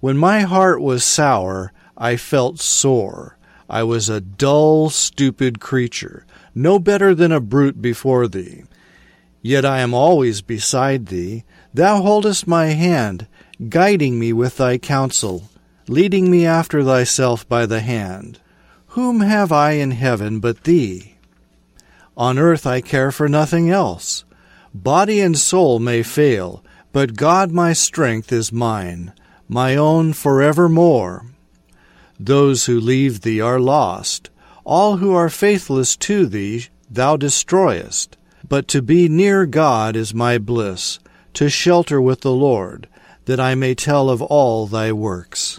When my heart was sour, I felt sore. I was a dull, stupid creature, no better than a brute before thee. Yet I am always beside thee. Thou holdest my hand, guiding me with thy counsel, leading me after thyself by the hand. Whom have I in heaven but thee? On earth I care for nothing else. Body and soul may fail, but God my strength is mine, my own forevermore. Those who leave thee are lost. All who are faithless to thee thou destroyest. But to be near God is my bliss, to shelter with the Lord, that I may tell of all thy works.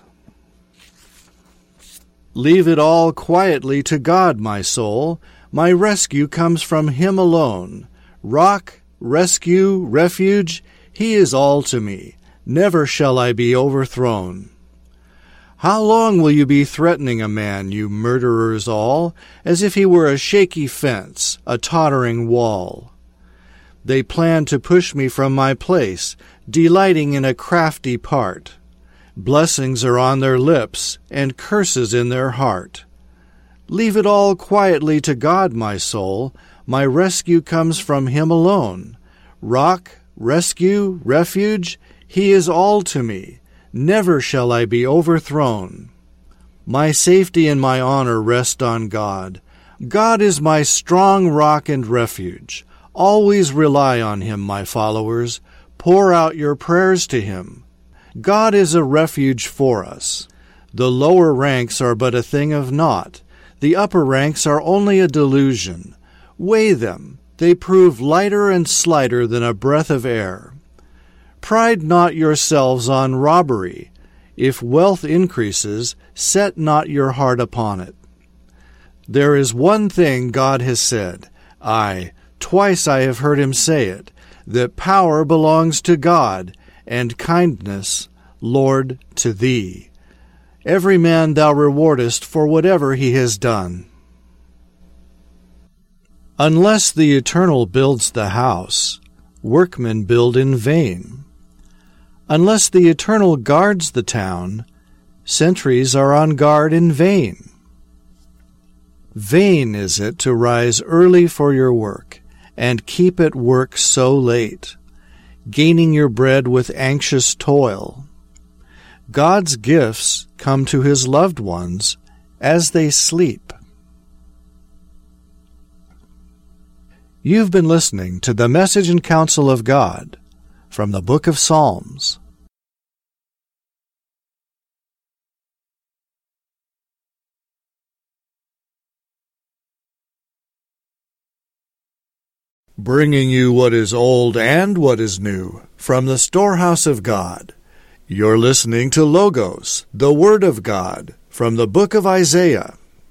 Leave it all quietly to God, my soul. My rescue comes from him alone. Rock, rescue, refuge, he is all to me. Never shall I be overthrown. How long will you be threatening a man, you murderers all, as if he were a shaky fence, a tottering wall? They plan to push me from my place, delighting in a crafty part. Blessings are on their lips, and curses in their heart. Leave it all quietly to God, my soul. My rescue comes from him alone. Rock, rescue, refuge, he is all to me. Never shall I be overthrown. My safety and my honor rest on God. God is my strong rock and refuge. Always rely on him, my followers. Pour out your prayers to him. God is a refuge for us. The lower ranks are but a thing of naught. The upper ranks are only a delusion. Weigh them. They prove lighter and slighter than a breath of air. Pride not yourselves on robbery. If wealth increases, set not your heart upon it. There is one thing God has said, aye, twice I have heard him say it, that power belongs to God, and kindness, Lord, to thee. Every man thou rewardest for whatever he has done. Unless the Eternal builds the house, workmen build in vain. Unless the Eternal guards the town, sentries are on guard in vain. Vain is it to rise early for your work, and keep at work so late, gaining your bread with anxious toil. God's gifts come to his loved ones as they sleep. You've been listening to the Message and Counsel of God from the Book of Psalms. Bringing you what is old and what is new from the storehouse of God. You're listening to Logos, the Word of God, from the book of Isaiah.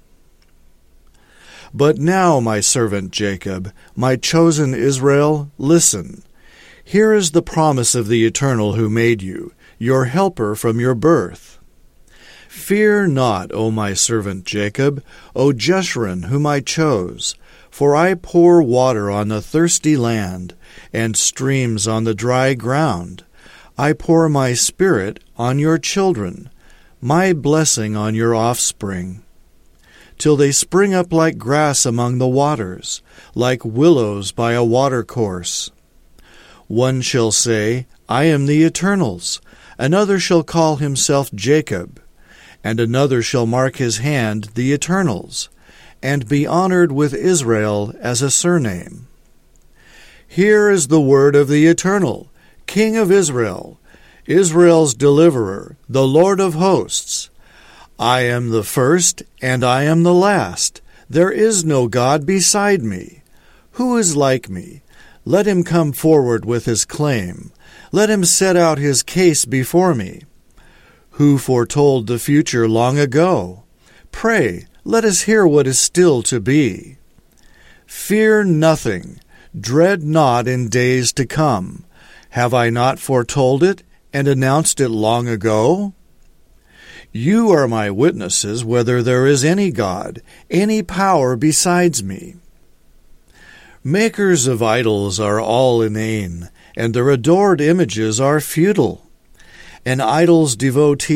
But now, my servant Jacob, my chosen Israel, listen. Here is the promise of the Eternal who made you, your helper from your birth. Fear not, O my servant Jacob, O Jeshurun, whom I chose, for I pour water on the thirsty land, and streams on the dry ground. I pour my spirit on your children, my blessing on your offspring, till they spring up like grass among the waters, like willows by a watercourse. One shall say, I am the Eternal's. Another shall call himself Jacob, and another shall mark his hand the Eternal's, and be honored with Israel as a surname. Here is the word of the Eternal, King of Israel, Israel's deliverer, the Lord of hosts. I am the first, and I am the last. There is no God beside me. Who is like me? Let him come forward with his claim. Let him set out his case before me. Who foretold the future long ago? Pray, let us hear what is still to be. Fear nothing, dread not in days to come. Have I not foretold it and announced it long ago? You are my witnesses whether there is any God, any power besides me. Makers of idols are all inane, and their adored images are futile. An idol's devotee